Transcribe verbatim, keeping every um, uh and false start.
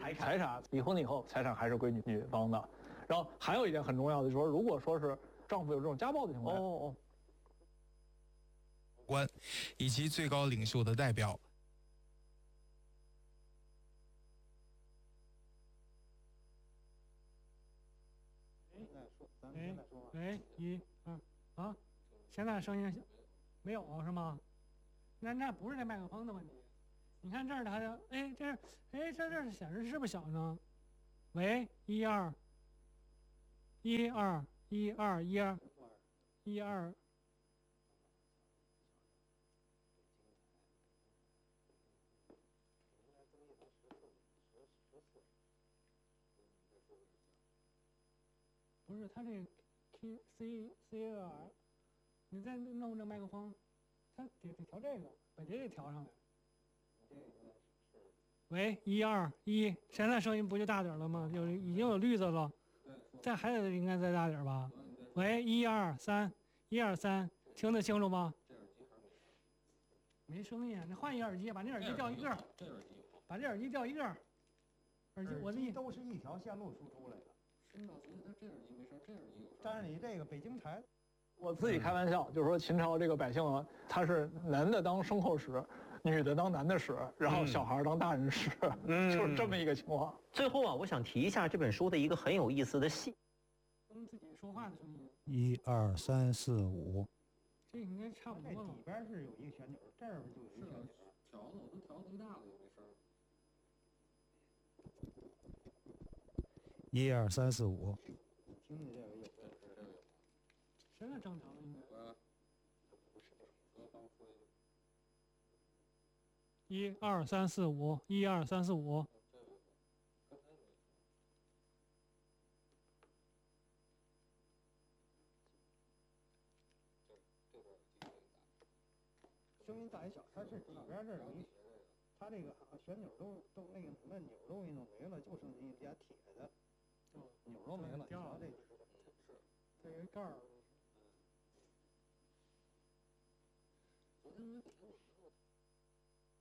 财财产离婚以后，财产还是归女女方的。然后还有一点很重要的就是说，如果说是丈夫有这种家暴的情况，哦哦， 官以及最高领袖的代表。 喂喂，一二啊，现在声音没有是吗？那那不是那麦克风的问题。你看这儿它的，哎，这哎这这显示是不是小呢？喂，一二一二一二一二一二。不是，他这 K C C A R， 你再弄这麦克风，他得得调这个，把这个调上来。喂，一二一，现在声音不就大点了吗？有已经有绿色了，再还得应该再大点吧？喂，一二三，一二三，听得清楚吗？没声音，你换一耳机，把那耳机调一个，把这耳机调一个。耳机我的都是一条线路输出来的。 是啊，所以他这耳机没事，这耳机有事。 但是你这个北京台， 我自己开玩笑，就是说秦朝这个百姓啊，他是男的当牲口使，女的当男的使，然后小孩当大人使，嗯、就是这么一个情况。 最后啊，我想提一下这本书的一个很有意思的细。 跟自己说话的声音。 一二三四五。 这应该差不多了。 里边是有一个旋钮，这儿就有一个旋钮。 调了，我都调最大的也没事儿。 一二三四五。 听着这个有， 这是这个有。 现在正常了应该。 呃，不是，我刚说一个。一二三四五，一二三四五。 声音大一小，它是里边这儿有一，它这个旋钮都都那个那钮都给弄没了，就剩一俩铁的，钮都没了。 掉了这， 是， 这有一盖儿。 昨天没调。